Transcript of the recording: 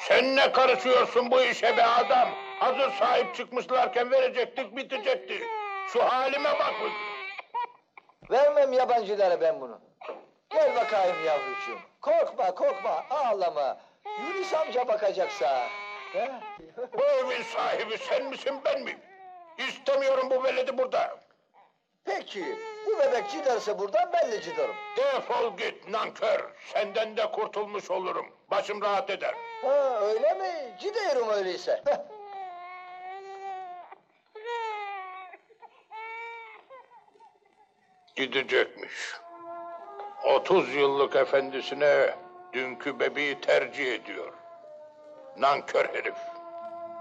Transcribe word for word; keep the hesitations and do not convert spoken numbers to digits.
Sen ne karışıyorsun bu işe be adam? Hazır sahip çıkmışlarken verecektik, bitecekti. Şu halime bak. Vermem yabancılara ben bunu. Gel bakayım yavrucuğum. Korkma, korkma, ağlama. Yunus amca bakacaksa. He? Bu evin sahibi sen misin, ben miyim? İstemiyorum bu veledi burada. Peki, bu bebek giderse buradan ben de giderim. Defol git nankör. Senden de kurtulmuş olurum. Başım rahat eder. Ha, öyle mi? Gidiyorum öyleyse. Gidecekmiş. Otuz yıllık efendisine dünkü bebeği tercih ediyor. Nankör herif.